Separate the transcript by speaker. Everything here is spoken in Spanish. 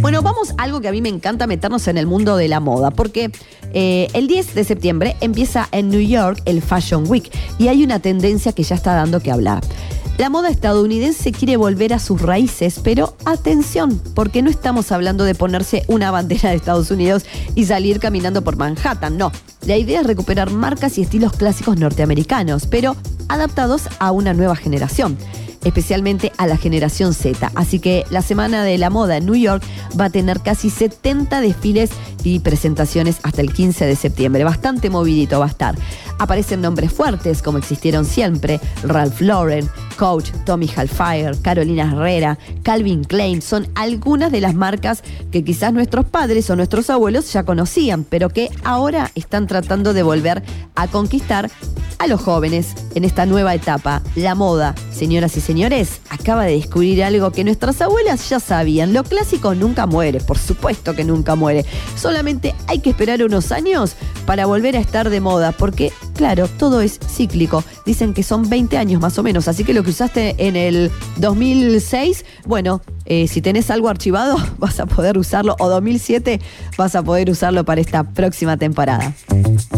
Speaker 1: Bueno, vamos a algo que a mí me encanta meternos en el mundo de la moda, porque el 10 de septiembre empieza en New York el Fashion Week y hay una tendencia que ya está dando que hablar. La moda estadounidense quiere volver a sus raíces, pero atención, porque no estamos hablando de ponerse una bandera de Estados Unidos y salir caminando por Manhattan, no. La idea es recuperar marcas y estilos clásicos norteamericanos, pero adaptados a una nueva generación, especialmente a la generación Z. Así que la Semana de la Moda en New York va a tener casi 70 desfiles y presentaciones hasta el 15 de septiembre. Bastante movidito va a estar. Aparecen nombres fuertes como existieron siempre: Ralph Lauren, Coach, Tommy Hilfiger, Carolina Herrera, Calvin Klein. Son algunas de las marcas que quizás nuestros padres o nuestros abuelos ya conocían, pero que ahora están tratando de volver a conquistar a los jóvenes en esta nueva etapa. La moda, señoras y señores, acaba de descubrir algo que nuestras abuelas ya sabían. Lo clásico nunca muere, por supuesto que nunca muere. Solamente hay que esperar unos años para volver a estar de moda, porque, claro, todo es cíclico. Dicen que son 20 años más o menos, así que lo que usaste en el 2006, bueno, si tenés algo archivado, vas a poder usarlo, o 2007, vas a poder usarlo para esta próxima temporada.